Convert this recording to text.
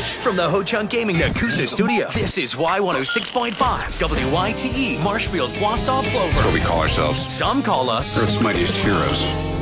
From the Ho Chunk Gaming Nakusa studio, this is Y106.5, WYTE, Marshfield, Wausau, Plover. That's what we call ourselves. Some call us Earth's mightiest heroes.